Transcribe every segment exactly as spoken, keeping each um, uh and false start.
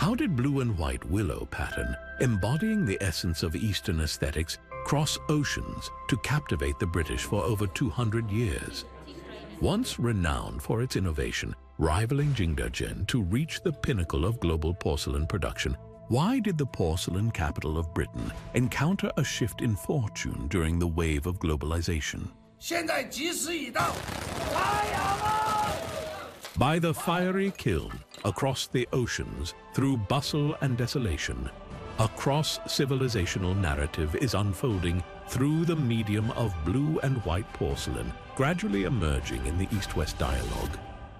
How did blue and white willow pattern, embodying the essence of Eastern aesthetics, cross oceans to captivate the British for over two hundred years? Once renowned for its innovation, rivaling Jingdezhen to reach the pinnacle of global porcelain production, why did the porcelain capital of Britain encounter a shift in fortune during the wave of globalization? By the fiery kiln, across the oceans, through bustle and desolation, a cross-civilizational narrative is unfolding through the medium of blue and white porcelain, gradually emerging in the East-West dialogue.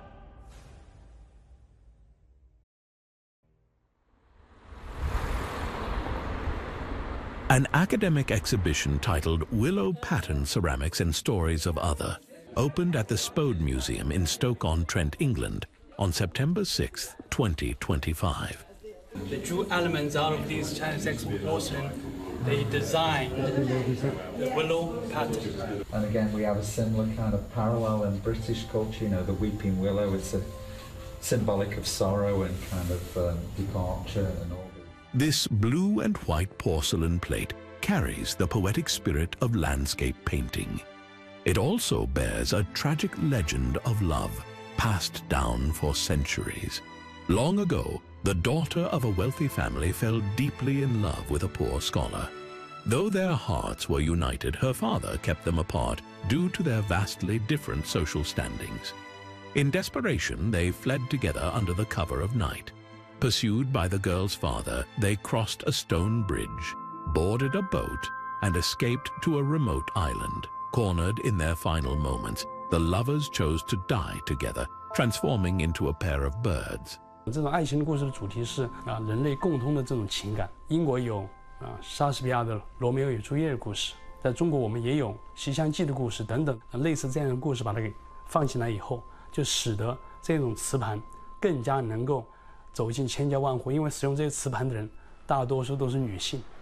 An academic exhibition titled Willow Pattern Ceramics and Stories of Other opened at the Spode Museum in Stoke-on-Trent, England on September sixth, twenty twenty-five. They drew elements out of these Chinese export porcelain. They designed the willow pattern. And again, we have a similar kind of parallel in British culture. You know, the weeping willow, it's a symbolic of sorrow and kind of um, departure and all. This blue and white porcelain plate carries the poetic spirit of landscape painting. It also bears a tragic legend of love passed down for centuries. Long ago, the daughter of a wealthy family fell deeply in love with a poor scholar. Though their hearts were united, her father kept them apart due to their vastly different social standings. In desperation, they fled together under the cover of night. Pursued by the girl's father, they crossed a stone bridge, boarded a boat, and escaped to a remote island. Cornered in their final moments, the lovers chose to die together, transforming into a pair of birds. 这种爱情的故事的主题是啊，人类共通的这种情感。英国有啊莎士比亚的《罗密欧与朱丽叶》的故事，在中国我们也有《西厢记》的故事等等，类似这样的故事，把它给放进来以后，就使得这种瓷盘更加能够走进千家万户，因为使用这些瓷盘的人大多数都是女性。